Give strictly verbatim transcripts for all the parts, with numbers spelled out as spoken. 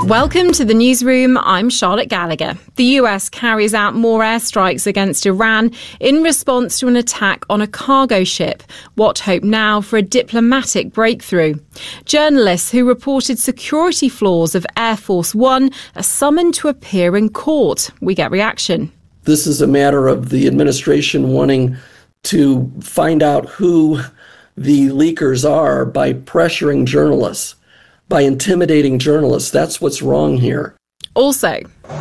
Welcome to the newsroom. I'm Charlotte Gallagher. The U S carries out more airstrikes against Iran in response to an attack on a cargo ship. What hope now for a diplomatic breakthrough? Journalists who reported security flaws of Air Force One are summoned to appear in court. We get reaction. This is a matter of the administration wanting to find out who the leakers are by pressuring journalists, by intimidating journalists. That's what's wrong here. Also,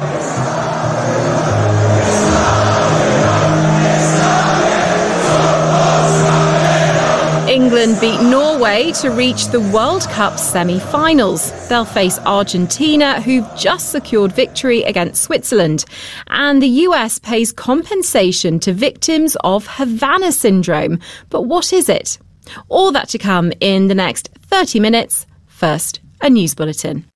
England beat Norway to reach the World Cup semi-finals. They'll face Argentina, who've just secured victory against Switzerland. And the U S pays compensation to victims of Havana syndrome. But what is it? All that to come in the next thirty minutes. First, a news bulletin.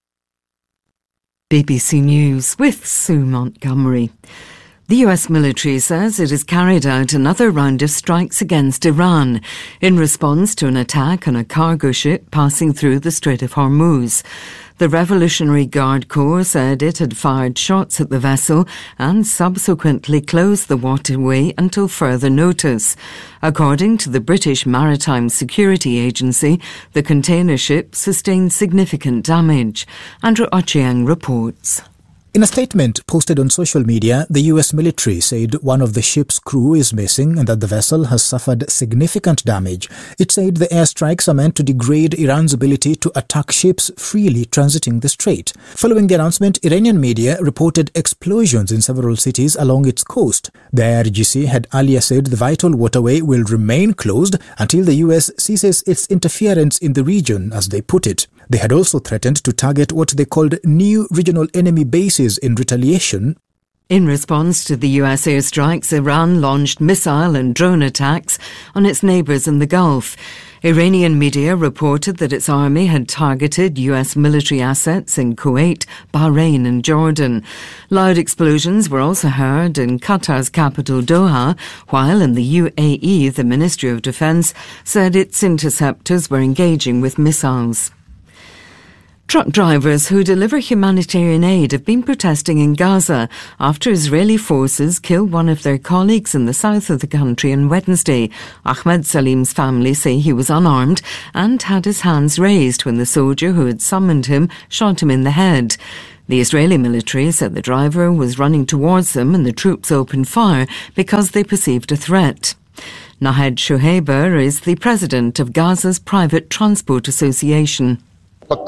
B B C News with Sue Montgomery. The U S military says it has carried out another round of strikes against Iran in response to an attack on a cargo ship passing through the Strait of Hormuz. The Revolutionary Guard Corps said it had fired shots at the vessel and subsequently closed the waterway until further notice. According to the British Maritime Security Agency, the container ship sustained significant damage. Andrew Ochieng reports. In a statement posted on social media, the U S military said one of the ship's crew is missing and that the vessel has suffered significant damage. It said the airstrikes are meant to degrade Iran's ability to attack ships freely transiting the strait. Following the announcement, Iranian media reported explosions in several cities along its coast. The I R G C had earlier said the vital waterway will remain closed until the U S ceases its interference in the region, as they put it. They had also threatened to target what they called new regional enemy bases in retaliation. In response to the U S airstrikes, Iran launched missile and drone attacks on its neighbours in the Gulf. Iranian media reported that its army had targeted U S military assets in Kuwait, Bahrain and Jordan. Loud explosions were also heard in Qatar's capital Doha, while in the U A E the Ministry of Defence said its interceptors were engaging with missiles. Truck drivers who deliver humanitarian aid have been protesting in Gaza after Israeli forces killed one of their colleagues in the south of the country on Wednesday. Ahmed Salim's family say he was unarmed and had his hands raised when the soldier who had summoned him shot him in the head. The Israeli military said the driver was running towards them and the troops opened fire because they perceived a threat. Nahed Shoheiber is the president of Gaza's Private Transport Association. We've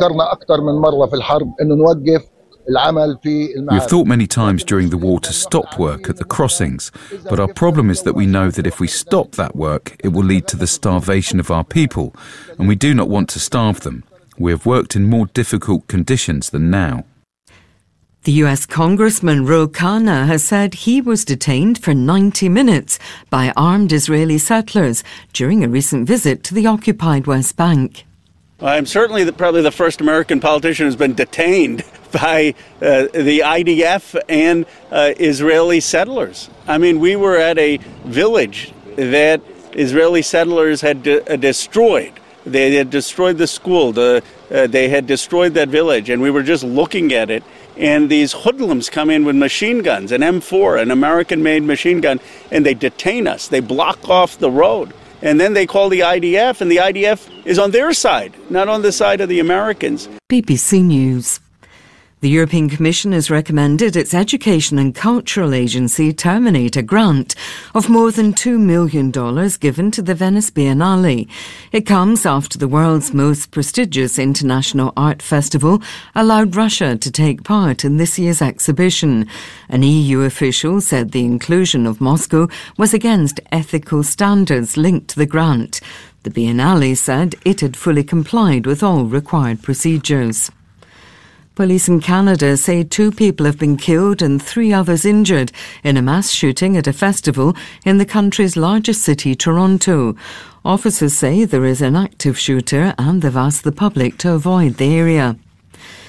thought many times during the war to stop work at the crossings, but our problem is that we know that if we stop that work, it will lead to the starvation of our people, and we do not want to starve them. We have worked in more difficult conditions than now. The U S Congressman Ro Khanna has said he was detained for ninety minutes by armed Israeli settlers during a recent visit to the occupied West Bank. I'm certainly the, probably the first American politician who's been detained by uh, the I D F and uh, Israeli settlers. I mean, we were at a village that Israeli settlers had de- uh, destroyed. They had destroyed the school. The, uh, they had destroyed that village, and we were just looking at it. And these hoodlums come in with machine guns, an M four, an American-made machine gun, and they detain us. They block off the road. And then they call the I D F, and the I D F is on their side, not on the side of the Americans. B B C News. The European Commission has recommended its Education and Cultural Agency terminate a grant of more than two million dollars given to the Venice Biennale. It comes after the world's most prestigious international art festival allowed Russia to take part in this year's exhibition. An E U official said the inclusion of Moscow was against ethical standards linked to the grant. The Biennale said it had fully complied with all required procedures. Police in Canada say two people have been killed and three others injured in a mass shooting at a festival in the country's largest city, Toronto. Officers say there is an active shooter and they've asked the public to avoid the area.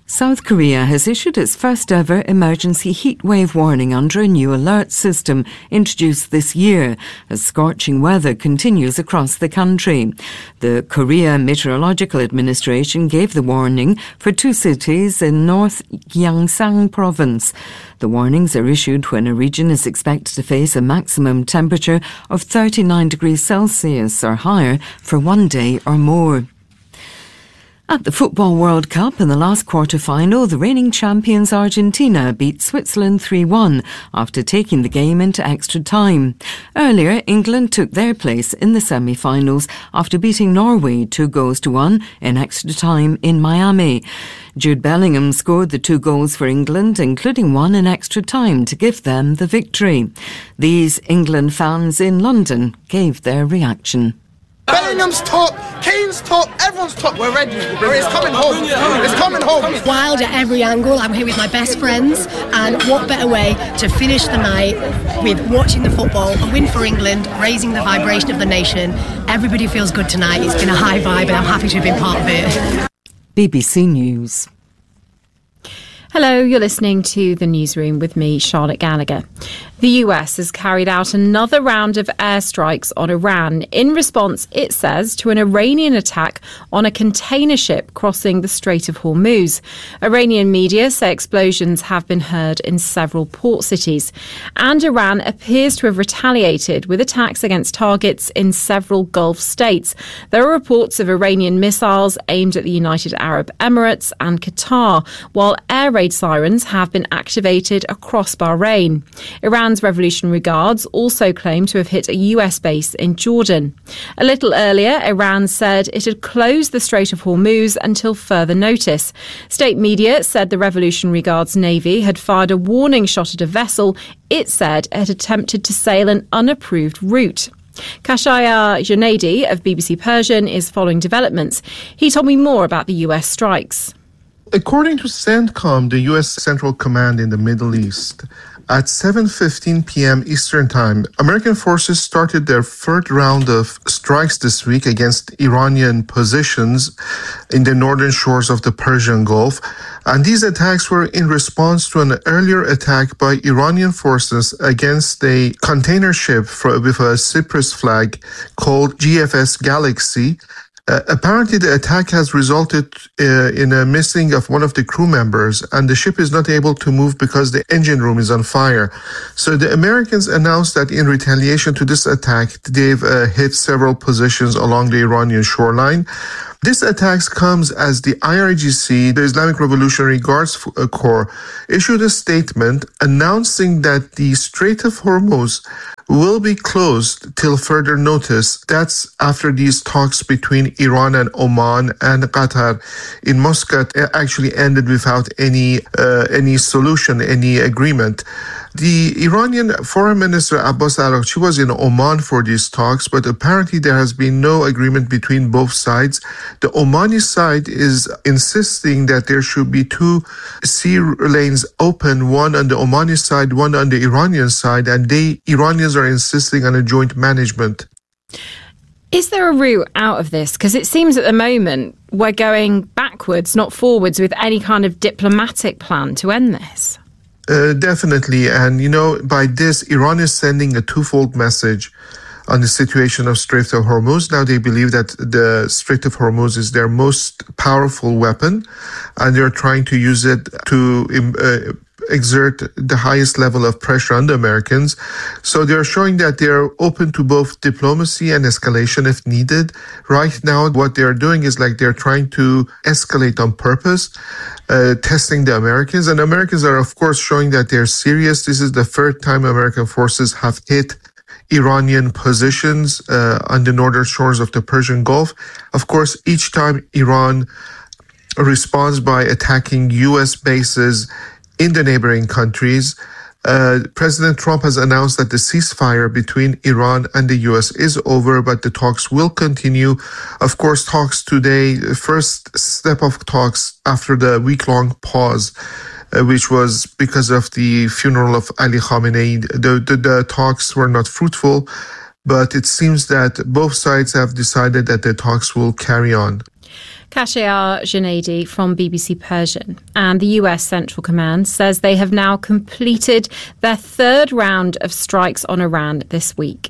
South Korea has issued its first ever emergency heatwave warning under a new alert system introduced this year as scorching weather continues across the country. The Korea Meteorological Administration gave the warning for two cities in North Gyeongsang province. The warnings are issued when a region is expected to face a maximum temperature of thirty-nine degrees Celsius or higher for one day or more. At the Football World Cup in the last quarter-final, the reigning champions Argentina beat Switzerland three one after taking the game into extra time. Earlier, England took their place in the semi-finals after beating Norway two goals to one in extra time in Miami. Jude Bellingham scored the two goals for England, including one in extra time to give them the victory. These England fans in London gave their reaction. Bellingham's top, Kane's top, everyone's top. We're ready. It's coming home. It's coming home. Wild at every angle. I'm here with my best friends, and what better way to finish the night with watching the football, a win for England, raising the vibration of the nation. Everybody feels good tonight. It's been a high vibe, and I'm happy to have been part of it. B B C News. Hello, you're listening to The Newsroom with me, Charlotte Gallagher. The U S has carried out another round of airstrikes on Iran in response, it says, to an Iranian attack on a container ship crossing the Strait of Hormuz. Iranian media say explosions have been heard in several port cities. And Iran appears to have retaliated with attacks against targets in several Gulf states. There are reports of Iranian missiles aimed at the United Arab Emirates and Qatar, while air raid sirens have been activated across Bahrain. Iran's Revolutionary Guards also claim to have hit a U S base in Jordan. A little earlier, Iran said it had closed the Strait of Hormuz until further notice. State media said the Revolutionary Guards Navy had fired a warning shot at a vessel it said had attempted to sail an unapproved route. Kashaya Junaidi of B B C Persian is following developments. He told me more about the U S strikes. According to CENTCOM, the U S Central Command in the Middle East, at seven fifteen p.m. Eastern Time, American forces started their third round of strikes this week against Iranian positions in the northern shores of the Persian Gulf. And these attacks were in response to an earlier attack by Iranian forces against a container ship for, with a Cyprus flag called G F S Galaxy. Uh, apparently, the attack has resulted uh, in a missing of one of the crew members, and the ship is not able to move because the engine room is on fire. So the Americans announced that in retaliation to this attack, they've uh, hit several positions along the Iranian shoreline. This attack comes as the I R G C, the Islamic Revolutionary Guards Corps, issued a statement announcing that the Strait of Hormuz will be closed till further notice. That's after these talks between Iran and Oman and Qatar in Muscat actually ended without any uh, any solution, any agreement. The Iranian Foreign Minister Abbas Araghchi was in Oman for these talks, but apparently there has been no agreement between both sides. The Omani side is insisting that there should be two sea lanes open, one on the Omani side, one on the Iranian side, and they Iranians are insisting on a joint management. Is there a route out of this? Because it seems at the moment we're going backwards, not forwards, with any kind of diplomatic plan to end this. Uh, definitely. And, you know, by this, Iran is sending a twofold message on the situation of Strait of Hormuz. Now they believe that the Strait of Hormuz is their most powerful weapon, and they're trying to use it to uh, exert the highest level of pressure on the Americans. So they're showing that they're open to both diplomacy and escalation if needed. Right now, what they're doing is like they're trying to escalate on purpose, uh, testing the Americans. And Americans are, of course, showing that they're serious. This is the third time American forces have hit Iranian positions uh, on the northern shores of the Persian Gulf. Of course, each time Iran responds by attacking U S bases in the neighboring countries. Uh, President Trump has announced that the ceasefire between Iran and the U S is over, but the talks will continue. Of course, talks today, first step of talks after the week-long pause, uh, which was because of the funeral of Ali Khamenei. The, the, the talks were not fruitful, but it seems that both sides have decided that the talks will carry on. Kashayar Junaidi from B B C Persian. And the U S Central Command says they have now completed their third round of strikes on Iran this week.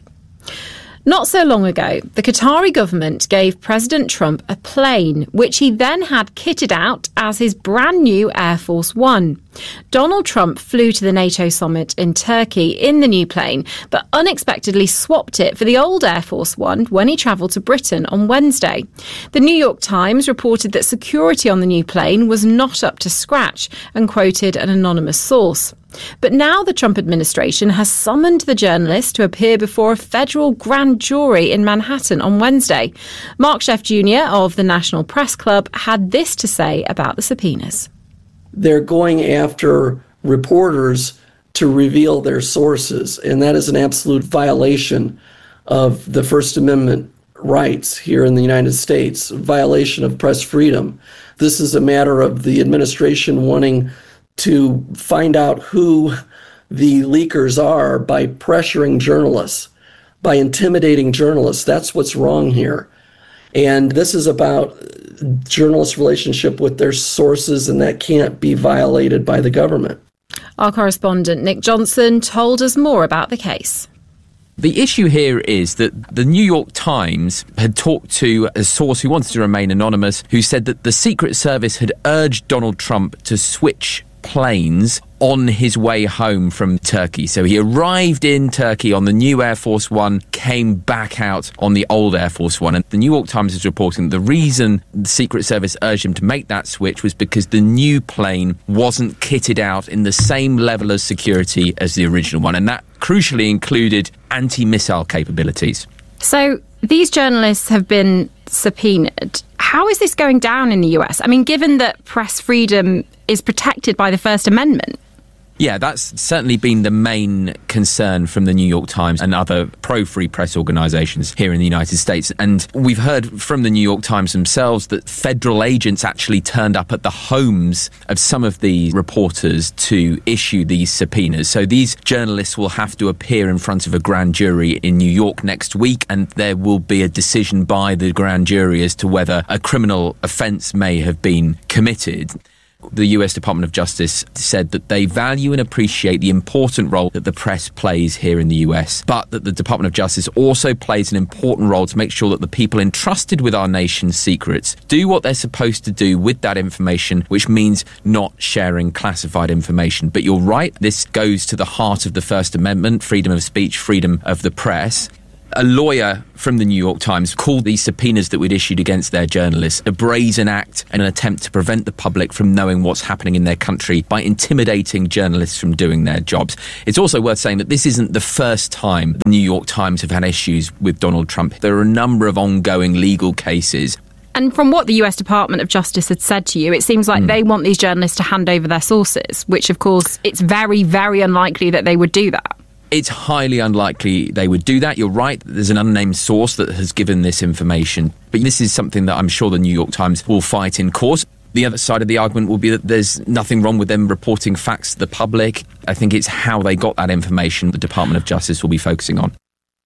Not so long ago, the Qatari government gave President Trump a plane, which he then had kitted out as his brand new Air Force One. Donald Trump flew to the NATO summit in Turkey in the new plane, but unexpectedly swapped it for the old Air Force One when he travelled to Britain on Wednesday. The New York Times reported that security on the new plane was not up to scratch and quoted an anonymous source. But now the Trump administration has summoned the journalist to appear before a federal grand jury in Manhattan on Wednesday. Mark Sheff Junior of the National Press Club had this to say about the subpoenas. They're going after reporters to reveal their sources, and that is an absolute violation of the First Amendment rights here in the United States, a violation of press freedom. This is a matter of the administration wanting to find out who the leakers are by pressuring journalists, by intimidating journalists. That's what's wrong here. And this is about journalists' relationship with their sources, and that can't be violated by the government. Our correspondent Nick Johnson told us more about the case. The issue here is that the New York Times had talked to a source who wanted to remain anonymous, who said that the Secret Service had urged Donald Trump to switch planes on his way home from Turkey. So he arrived in Turkey on the new Air Force One, came back out on the old Air Force One. And the New York Times is reporting the reason the Secret Service urged him to make that switch was because the new plane wasn't kitted out in the same level of security as the original one. And that crucially included anti-missile capabilities. So these journalists have been subpoenaed. How is this going down in the U S? I mean, given that press freedom is protected by the First Amendment. Yeah, that's certainly been the main concern from the New York Times and other pro-free press organisations here in the United States. And we've heard from the New York Times themselves that federal agents actually turned up at the homes of some of the reporters to issue these subpoenas. So these journalists will have to appear in front of a grand jury in New York next week, and there will be a decision by the grand jury as to whether a criminal offence may have been committed. The U S Department of Justice said that they value and appreciate the important role that the press plays here in the U S, but that the Department of Justice also plays an important role to make sure that the people entrusted with our nation's secrets do what they're supposed to do with that information, which means not sharing classified information. But you're right, this goes to the heart of the First Amendment, freedom of speech, freedom of the press. A lawyer from the New York Times called these subpoenas that we'd issued against their journalists a brazen act and an attempt to prevent the public from knowing what's happening in their country by intimidating journalists from doing their jobs. It's also worth saying that this isn't the first time the New York Times have had issues with Donald Trump. There are a number of ongoing legal cases. And from what the U S Department of Justice had said to you, it seems like mm. they want these journalists to hand over their sources, which, of course, it's very, very unlikely that they would do that. It's highly unlikely they would do that. You're right. There's an unnamed source that has given this information. But this is something that I'm sure the New York Times will fight in court. The other side of the argument will be that there's nothing wrong with them reporting facts to the public. I think it's how they got that information the Department of Justice will be focusing on.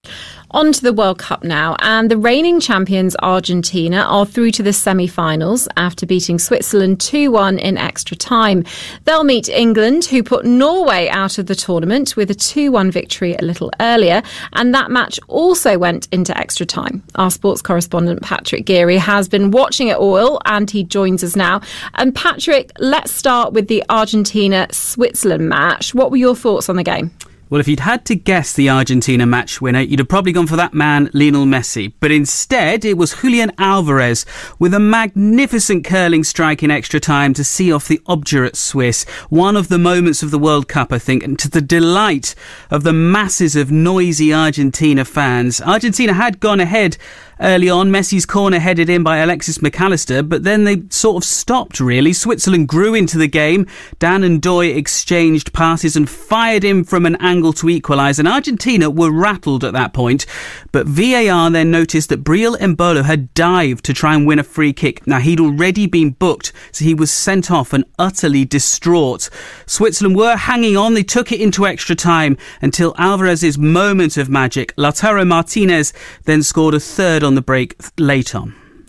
On to the World Cup now, and the reigning champions Argentina are through to the semi-finals after beating Switzerland two one in extra time. They'll meet England, who put Norway out of the tournament with a two one victory a little earlier, and that match also went into extra time. Our sports correspondent Patrick Geary has been watching it all, and he joins us now. And Patrick, let's start with the Argentina-Switzerland match. What were your thoughts on the game? Well, if you'd had to guess the Argentina match winner, you'd have probably gone for that man, Lionel Messi. But instead, it was Julian Alvarez with a magnificent curling strike in extra time to see off the obdurate Swiss. One of the moments of the World Cup, I think, and to the delight of the masses of noisy Argentina fans. Argentina had gone ahead early on. Messi's corner headed in by Alexis McAllister, but then they sort of stopped, really. Switzerland grew into the game. Dan and Doy exchanged passes and fired in from an angle to equalise, and Argentina were rattled at that point. But V A R then noticed that Briel Embolo had dived to try and win a free kick. Now, he'd already been booked, so he was sent off and utterly distraught. Switzerland were hanging on. They took it into extra time until Alvarez's moment of magic. Lautaro Martinez then scored a third on the break late on.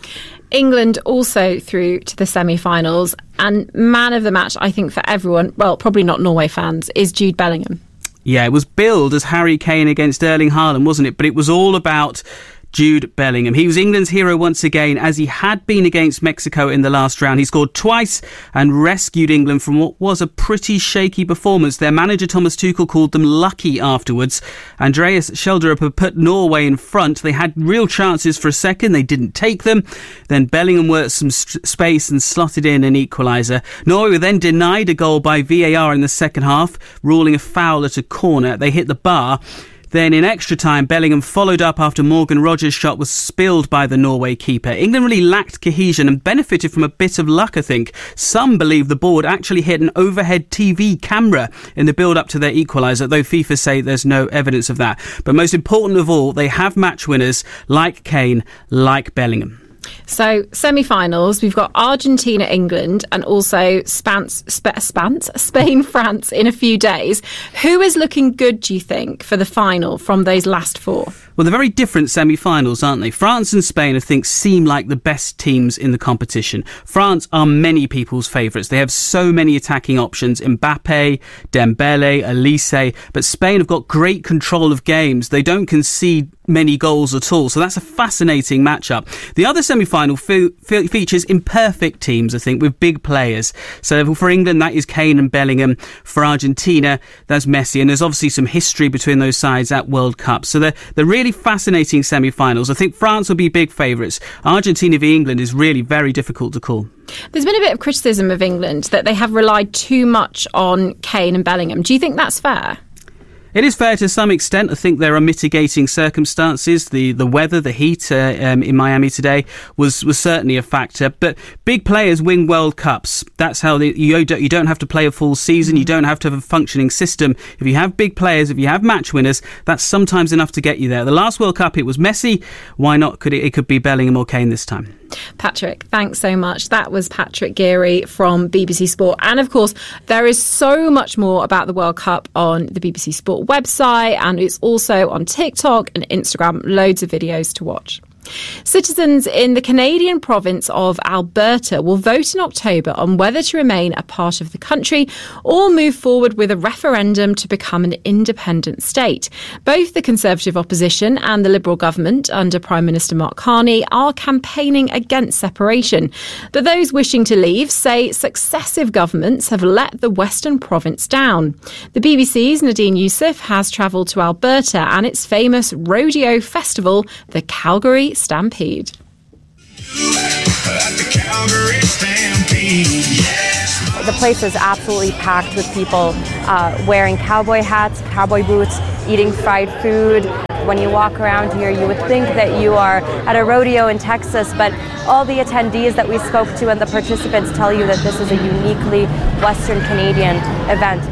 England also through to the semi-finals, and man of the match, I think, for everyone, well, probably not Norway fans, is Jude Bellingham. Yeah, it was billed as Harry Kane against Erling Haaland, wasn't it? But it was all about Jude Bellingham. He was England's hero once again, as he had been against Mexico in the last round. He scored twice and rescued England from what was a pretty shaky performance. Their manager Thomas Tuchel called them lucky afterwards. Andreas Schjelderup had put Norway in front. They had real chances for a second. They didn't take them. Then Bellingham worked some st- space and slotted in an equaliser. Norway were then denied a goal by V A R in the second half, ruling a foul at a corner. They hit the bar. Then in extra time, Bellingham followed up after Morgan Rogers' shot was spilled by the Norway keeper. England really lacked cohesion and benefited from a bit of luck, I think. Some believe the board actually hit an overhead T V camera in the build-up to their equaliser, though FIFA say there's no evidence of that. But most important of all, they have match winners like Kane, like Bellingham. So, semi-finals, we've got Argentina, England, and also Spans, Sp- Spans, Spain, France in a few days. Who is looking good, do you think, for the final from those last four? Well, they're very different semi-finals, aren't they? France and Spain, I think, seem like the best teams in the competition. France are many people's favourites. They have so many attacking options. Mbappe, Dembele, Elise. But Spain have got great control of games. They don't concede many goals at all. So that's a fascinating matchup. The other semi-final fe- fe- features imperfect teams, I think, with big players. So for England, that is Kane and Bellingham. For Argentina, that's Messi. And there's obviously some history between those sides at World Cup. So they're, they're really fascinating semi-finals. I think France will be big favourites. Argentina v England is really very difficult to call. There's been a bit of criticism of England that they have relied too much on Kane and Bellingham. Do you think that's fair? It is fair to some extent. I think there are mitigating circumstances. The the weather, the heat uh, um, in Miami today was, was certainly a factor. But big players win World Cups. That's how they, you, don't, you don't have to play a full season. You don't have to have a functioning system. If you have big players, if you have match winners, that's sometimes enough to get you there. The last World Cup, it was Messi. Why not? Could it, it could be Bellingham or Kane this time. Patrick, thanks so much. That was Patrick Geary from B B C Sport. And of course, there is so much more about the World Cup on the B B C Sport website, and it's also on TikTok and Instagram. Loads of videos to watch. Citizens in the Canadian province of Alberta will vote in October on whether to remain a part of the country or move forward with a referendum to become an independent state. Both the Conservative opposition and the Liberal government under Prime Minister Mark Carney are campaigning against separation. But those wishing to leave say successive governments have let the Western province down. The B B C's Nadine Youssef has travelled to Alberta and its famous rodeo festival, the Calgary Stampede. The place is absolutely packed with people uh, wearing cowboy hats, cowboy boots, eating fried food. When you walk around here, you would think that you are at a rodeo in Texas, but all the attendees that we spoke to and the participants tell you that this is a uniquely Western Canadian event.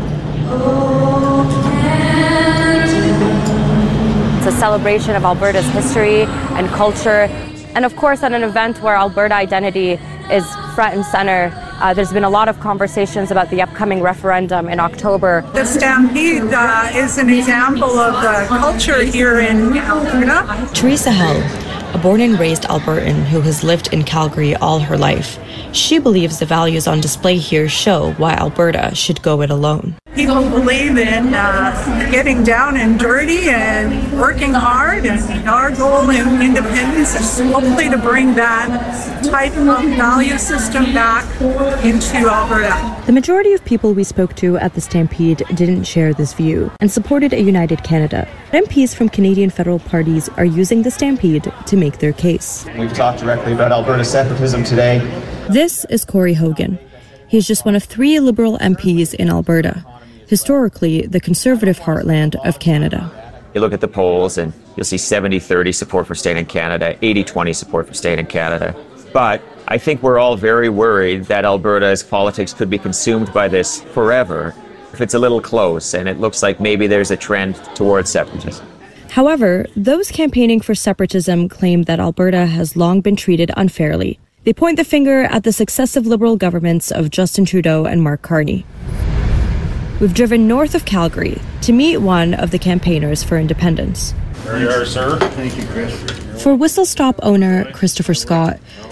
It's a celebration of Alberta's history and culture, and of course at an event where Alberta identity is front and center. Uh, there's been a lot of conversations about the upcoming referendum in October. The Stampede uh, is an example of the culture here in Alberta. Teresa Hell, a born and raised Albertan who has lived in Calgary all her life. She believes the values on display here show why Alberta should go it alone. People believe in uh, getting down and dirty and working hard, and our goal in independence is hopefully to bring that type of value system back into Alberta. The majority of people we spoke to at the Stampede didn't share this view and supported a united Canada. M Ps from Canadian federal parties are using the Stampede to make their case. We've talked directly about Alberta separatism today. This is Corey Hogan. He's just one of three Liberal M Ps in Alberta, historically the Conservative heartland of Canada. You look at the polls and you'll see seventy thirty support for staying in Canada, eighty twenty support for staying in Canada. But I think we're all very worried that Alberta's politics could be consumed by this forever if it's a little close, and it looks like maybe there's a trend towards separatism. However, those campaigning for separatism claim that Alberta has long been treated unfairly. They point the finger at the successive Liberal governments of Justin Trudeau and Mark Carney. We've driven north of Calgary to meet one of the campaigners for independence. There you are, sir. Thank you, Chris. For Whistle Stop owner Christopher Scott,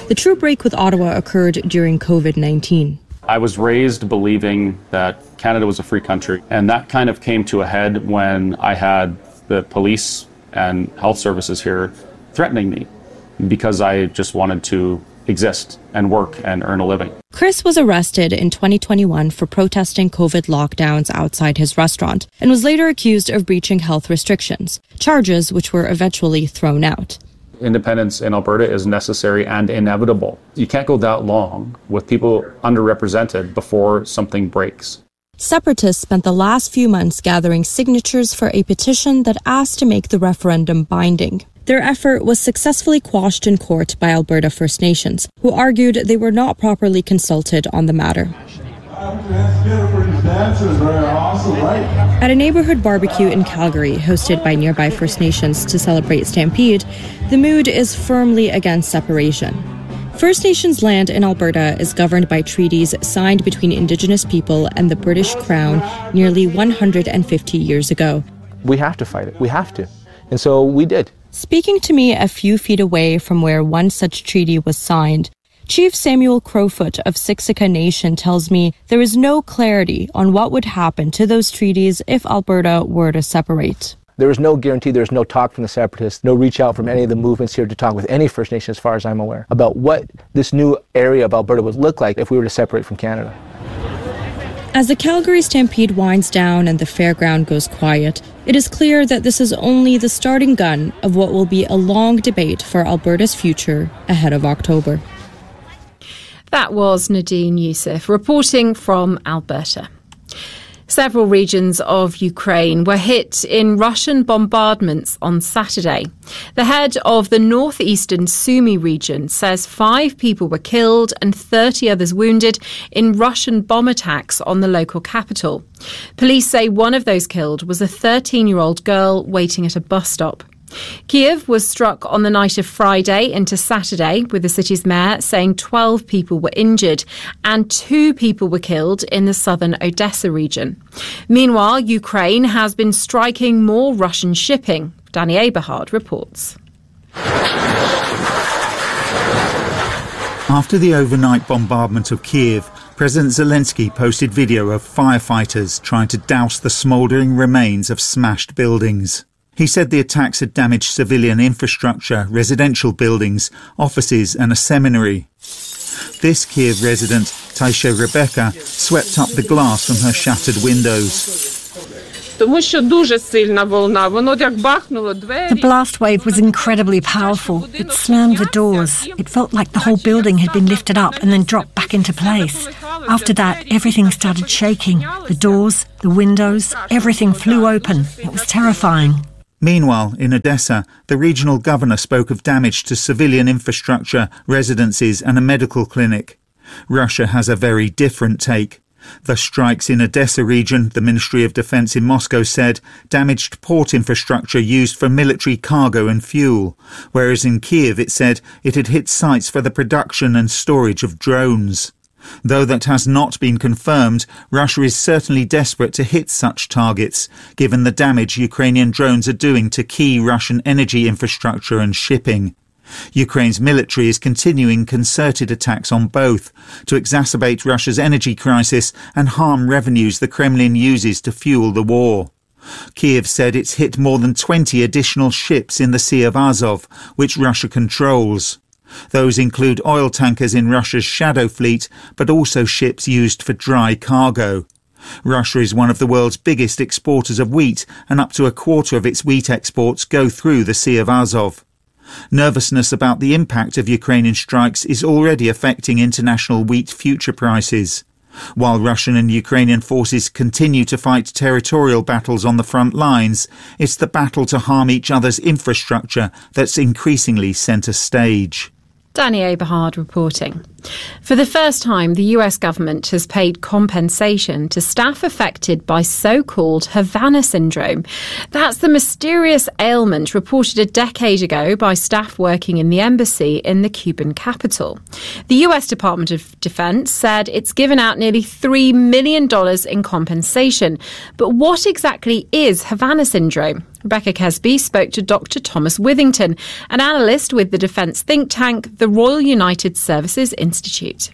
The true break with Ottawa occurred during covid nineteen. I was raised believing that Canada was a free country, and that kind of came to a head when I had the police and health services here threatening me because I just wanted to exist and work and earn a living. Chris was arrested in twenty twenty-one for protesting COVID lockdowns outside his restaurant and was later accused of breaching health restrictions, charges which were eventually thrown out. Independence in Alberta is necessary and inevitable. You can't go that long with people underrepresented before something breaks. Separatists spent the last few months gathering signatures for a petition that asked to make the referendum binding. Their effort was successfully quashed in court by Alberta First Nations, who argued they were not properly consulted on the matter. At a neighborhood barbecue in Calgary, hosted by nearby First Nations to celebrate Stampede, the mood is firmly against separation. First Nations land in Alberta is governed by treaties signed between Indigenous people and the British Crown nearly one hundred fifty years ago. We have to fight it. We have to. And so we did. Speaking to me a few feet away from where one such treaty was signed, Chief Samuel Crowfoot of Siksika Nation tells me there is no clarity on what would happen to those treaties if Alberta were to separate. There is no guarantee, there is no talk from the separatists, no reach out from any of the movements here to talk with any First Nation, as far as I'm aware, about what this new area of Alberta would look like if we were to separate from Canada. As the Calgary Stampede winds down and the fairground goes quiet, it is clear that this is only the starting gun of what will be a long debate for Alberta's future ahead of October. That was Nadine Youssef reporting from Alberta. Several regions of Ukraine were hit in Russian bombardments on Saturday. The head of the northeastern Sumy region says five people were killed and thirty others wounded in Russian bomb attacks on the local capital. Police say one of those killed was a thirteen-year-old girl waiting at a bus stop. Kiev was struck on the night of Friday into Saturday, with the city's mayor saying twelve people were injured and two people were killed in the southern Odessa region. Meanwhile, Ukraine has been striking more Russian shipping. Danny Eberhard reports. After the overnight bombardment of Kiev, President Zelensky posted video of firefighters trying to douse the smouldering remains of smashed buildings. He said the attacks had damaged civilian infrastructure, residential buildings, offices and a seminary. This Kiev resident, Taisha Rebecca, swept up the glass from her shattered windows. The blast wave was incredibly powerful. It slammed the doors. It felt like the whole building had been lifted up and then dropped back into place. After that, everything started shaking. The doors, the windows, everything flew open. It was terrifying. Meanwhile, in Odessa, the regional governor spoke of damage to civilian infrastructure, residences and a medical clinic. Russia has a very different take. The strikes in Odessa region, the Ministry of Defense in Moscow said, damaged port infrastructure used for military cargo and fuel, whereas in Kiev it said it had hit sites for the production and storage of drones. Though that has not been confirmed, Russia is certainly desperate to hit such targets, given the damage Ukrainian drones are doing to key Russian energy infrastructure and shipping. Ukraine's military is continuing concerted attacks on both, to exacerbate Russia's energy crisis and harm revenues the Kremlin uses to fuel the war. Kiev said it's hit more than twenty additional ships in the Sea of Azov, which Russia controls. Those include oil tankers in Russia's shadow fleet, but also ships used for dry cargo. Russia is one of the world's biggest exporters of wheat, and up to a quarter of its wheat exports go through the Sea of Azov. Nervousness about the impact of Ukrainian strikes is already affecting international wheat future prices. While Russian and Ukrainian forces continue to fight territorial battles on the front lines, it's the battle to harm each other's infrastructure that's increasingly centre stage. Danny Eberhard reporting. For the first time, the U S government has paid compensation to staff affected by so-called Havana syndrome. That's the mysterious ailment reported a decade ago by staff working in the embassy in the Cuban capital. The U S Department of Defense said it's given out nearly three million dollars in compensation. But what exactly is Havana syndrome? Rebecca Kesby spoke to Doctor Thomas Withington, an analyst with the defence think tank, the Royal United Services Institute.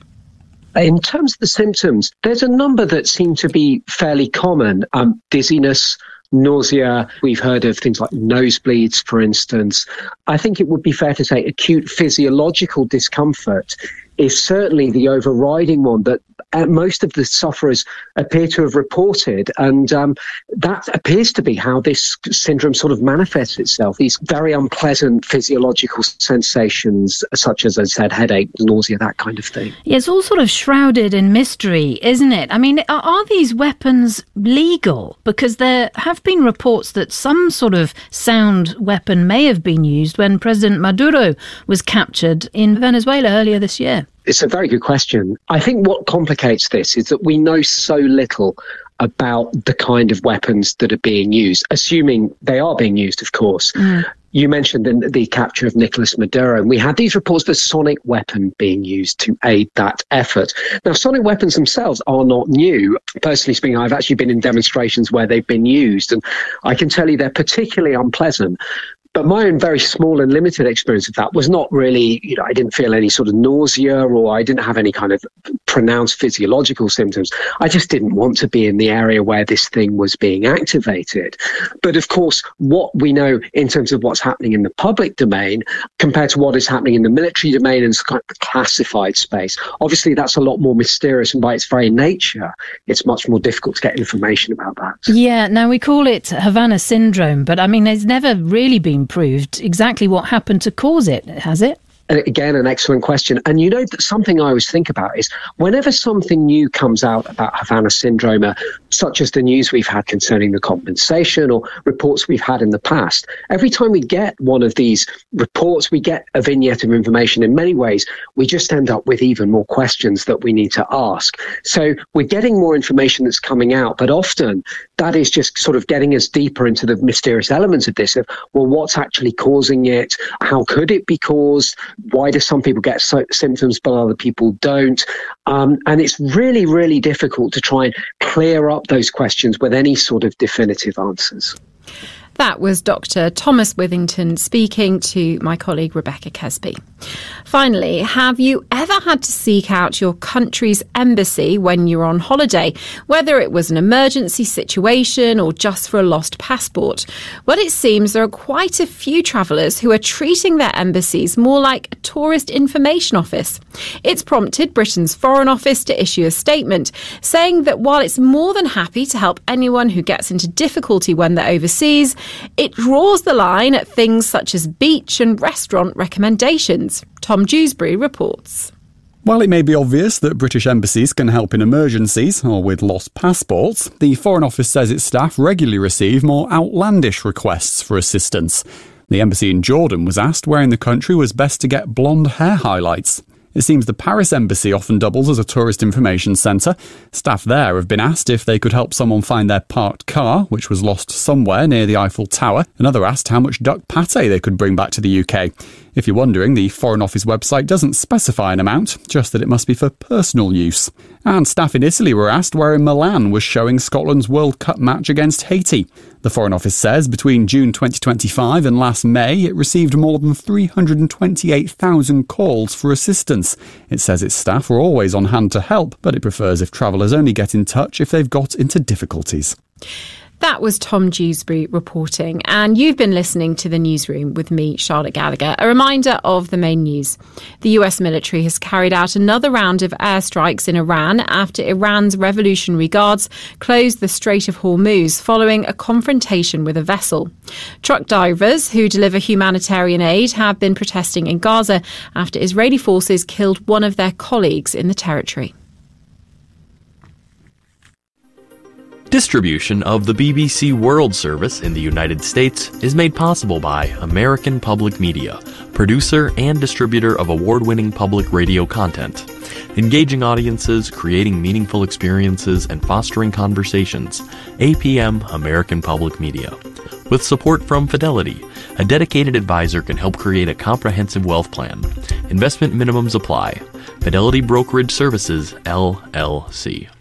In terms of the symptoms, there's a number that seem to be fairly common. Um, dizziness, nausea. We've heard of things like nosebleeds, for instance. I think it would be fair to say acute physiological discomfort is certainly the overriding one that uh, most of the sufferers appear to have reported. And um, that appears to be how this syndrome sort of manifests itself, these very unpleasant physiological sensations, such as, as I said, headache, nausea, that kind of thing. Yeah, it's all sort of shrouded in mystery, isn't it? I mean, are, are these weapons legal? Because there have been reports that some sort of sound weapon may have been used when President Maduro was captured in Venezuela earlier this year. It's a very good question. I think what complicates this is that we know so little about the kind of weapons that are being used, assuming they are being used, of course. Mm. You mentioned the, the capture of Nicolas Maduro, and we had these reports of a sonic weapon being used to aid that effort. Now, sonic weapons themselves are not new. Personally speaking, I've actually been in demonstrations where they've been used, and I can tell you they're particularly unpleasant. But my own very small and limited experience of that was not really, you know, I didn't feel any sort of nausea or I didn't have any kind of pronounced physiological symptoms. I just didn't want to be in the area where this thing was being activated. But of course, what we know in terms of what's happening in the public domain compared to what is happening in the military domain and kind of the classified space, obviously that's a lot more mysterious, and by its very nature, it's much more difficult to get information about that. Yeah, now we call it Havana syndrome, but I mean, there's never really been proved exactly what happened to cause it, has it? Again, an excellent question. And you know, that something I always think about is whenever something new comes out about Havana syndrome, uh, such as the news we've had concerning the compensation or reports we've had in the past, every time we get one of these reports, we get a vignette of information. In many ways, we just end up with even more questions that we need to ask. So we're getting more information that's coming out, but often that is just sort of getting us deeper into the mysterious elements of this, of, well, what's actually causing it? How could it be caused? Why do some people get so- symptoms but other people don't? Um, and it's really, really difficult to try and clear up those questions with any sort of definitive answers. That was Doctor Thomas Withington speaking to my colleague Rebecca Kesby. Finally, have you ever had to seek out your country's embassy when you're on holiday, whether it was an emergency situation or just for a lost passport? Well, it seems there are quite a few travellers who are treating their embassies more like a tourist information office. It's prompted Britain's Foreign Office to issue a statement saying that while it's more than happy to help anyone who gets into difficulty when they're overseas, it draws the line at things such as beach and restaurant recommendations. Tom Dewsbury reports. While it may be obvious that British embassies can help in emergencies or with lost passports, the Foreign Office says its staff regularly receive more outlandish requests for assistance. The embassy in Jordan was asked where in the country was best to get blonde hair highlights. It seems the Paris embassy often doubles as a tourist information centre. Staff there have been asked if they could help someone find their parked car, which was lost somewhere near the Eiffel Tower. Another asked how much duck pâté they could bring back to the U K. If you're wondering, the Foreign Office website doesn't specify an amount, just that it must be for personal use. And staff in Italy were asked where in Milan was showing Scotland's World Cup match against Haiti. The Foreign Office says between June twenty twenty-five and last May, it received more than three hundred twenty-eight thousand calls for assistance. It says its staff are always on hand to help, but it prefers if travellers only get in touch if they've got into difficulties. That was Tom Dewsbury reporting, and you've been listening to The Newsroom with me, Charlotte Gallagher. A reminder of the main news. The U S military has carried out another round of airstrikes in Iran after Iran's Revolutionary Guards closed the Strait of Hormuz following a confrontation with a vessel. Truck drivers who deliver humanitarian aid have been protesting in Gaza after Israeli forces killed one of their colleagues in the territory. Distribution of the B B C World Service in the United States is made possible by American Public Media, producer and distributor of award-winning public radio content. Engaging audiences, creating meaningful experiences, and fostering conversations. A P M American Public Media. With support from Fidelity, a dedicated advisor can help create a comprehensive wealth plan. Investment minimums apply. Fidelity Brokerage Services, L L C.